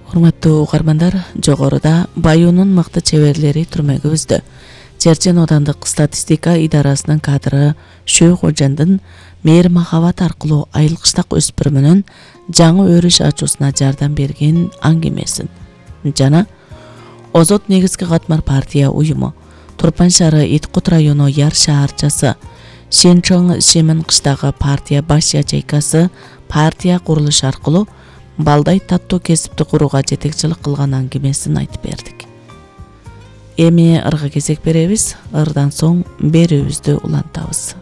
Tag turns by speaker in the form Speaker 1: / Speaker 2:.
Speaker 1: Урматтуу угармандар, жогоруда Баюунун мыкты чеберлери түрмөгө үздү. Черчен Аудандык статистика идарасынын кадры Шөйкожандын мээр махабат аркылуу айылкыштак өспүрүмүнүн жаңы өрүш ачуусуна жардам берген аңгемесин жана Озот негизги катмар партия уюму, Турпан шаары Иткут району Яр шаарчасы, Шенчоң Шемен кыштагы партия баш ячейкасы партия курулуш аркылуу балдай таттуу кесипти курууга жетекчилик кылган аңгемесин айтып бердик. Эми ырга кезек беребиз, ырдан соң берүүбүздү улантабыз.